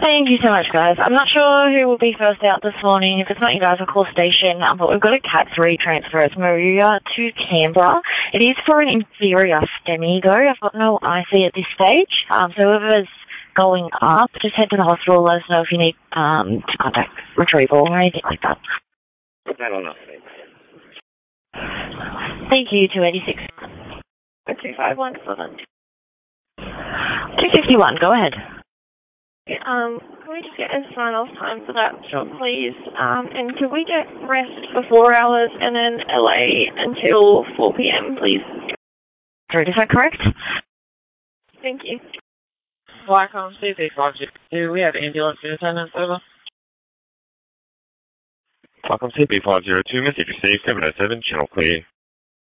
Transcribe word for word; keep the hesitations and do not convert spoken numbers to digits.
Thank you so much, guys. I'm not sure who will be first out this morning. If it's not you guys, I'll call station. Um, but we've got a Cat three transfer. It's Maria to Canberra. It is for an inferior STEMI, though. I've got no I C at this stage. Um, so whoever's going up, just head to the hospital. Let us know if you need um, to contact retrieval or anything like that. I don't know. Thank you, two eighty-six. two five one seven. two fifty-one, go ahead. Um, can we just get a sign-off time for that job, please? Um, and could we get rest for four hours and then L A until four p.m., please? Is that correct? Thank you. Blackcomb C P five zero two, we have ambulance in attendance, over. Blackcomb C P five zero two, message received, seven oh seven, channel clear.